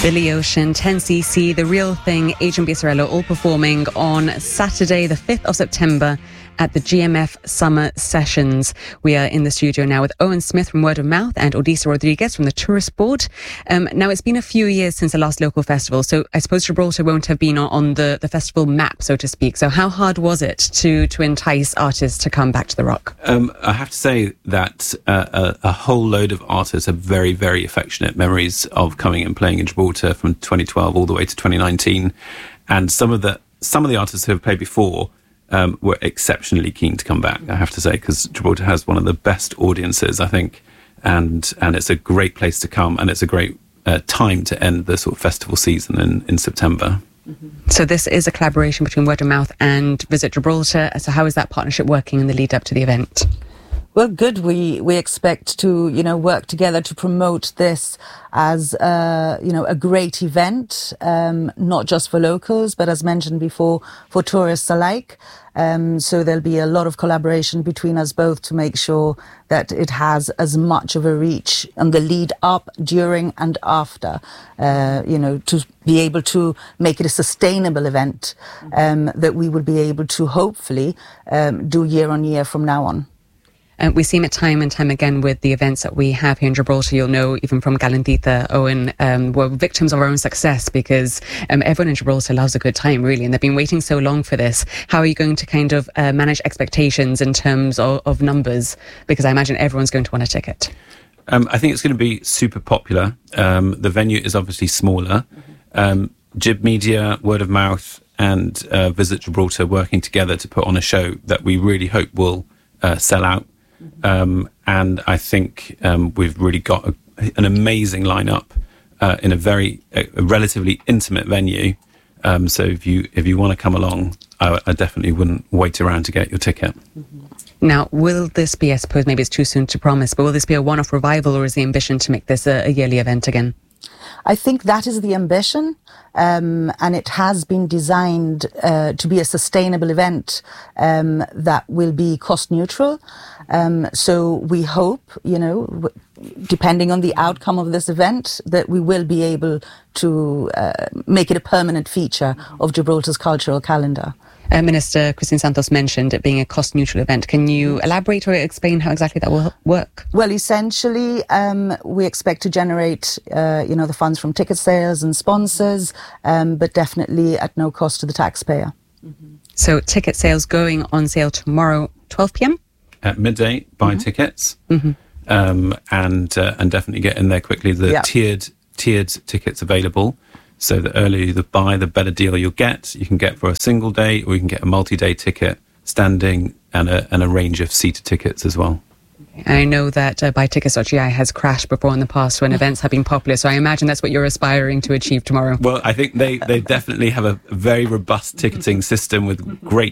Billy Ocean, 10cc, The Real Thing, Adrian Bieserello, all performing on Saturday, the 5th of September at the GMF Summer Sessions. We are in the studio now with Owen Smith from Word of Mouth and Odisa Rodriguez from the Tourist Board. Now, it's been a few years since the last local festival, so I suppose Gibraltar won't have been on the festival map, so to speak. So how hard was it to entice artists to come back to the Rock? I have to say that a whole load of artists have very, very affectionate memories of coming and playing in Gibraltar from 2012 all the way to 2019. And some of the artists who have played before were exceptionally keen to come back, I have to say, because Gibraltar has one of the best audiences, I think, and it's a great place to come, and it's a great time to end the sort of festival season in September. Mm-hmm. So this is a collaboration between Word of Mouth and Visit Gibraltar. So how is that partnership working in the lead up to the event? Well, good. We expect to, work together to promote this as, a great event, not just for locals, but as mentioned before, for tourists alike. So there'll be a lot of collaboration between us both to make sure that it has as much of a reach on the lead up, during and after, to be able to make it a sustainable event, that we will be able to hopefully, do year on year from now on. We see it time and time again with the events that we have here in Gibraltar. You'll know, even from Calentita, Owen, we're victims of our own success because everyone in Gibraltar loves a good time, really, and they've been waiting so long for this. How are you going to kind of manage expectations in terms of numbers? Because I imagine everyone's going to want a ticket. I think it's going to be super popular. The venue is obviously smaller. Gib Media, Word of Mouth, and Visit Gibraltar working together to put on a show that we really hope will sell out. And I think we've really got an amazing lineup in a relatively intimate venue. So if you want to come along, I definitely wouldn't wait around to get your ticket. Now, will this be, I suppose maybe it's too soon to promise, but will this be a one-off revival, or is the ambition to make this a yearly event again? I think that is the ambition, and it has been designed to be a sustainable event that will be cost neutral. So we hope, depending on the outcome of this event, that we will be able to make it a permanent feature of Gibraltar's cultural calendar. Minister Christine Santos mentioned it being a cost-neutral event. Can you elaborate or explain how exactly that will work? Well, essentially, we expect to generate, the funds from ticket sales and sponsors, but definitely at no cost to the taxpayer. Mm-hmm. So ticket sales going on sale tomorrow, 12 p.m? At midday, buy tickets, and definitely get in there quickly. The tiered tickets available. So the earlier you buy, the better deal you'll get. You can get for a single day, or you can get a multi-day ticket, standing, and a range of seated tickets as well. I know that buytickets.gi has crashed before in the past when events have been popular, so I imagine that's what you're aspiring to achieve tomorrow. Well, I think they definitely have a very robust ticketing system with great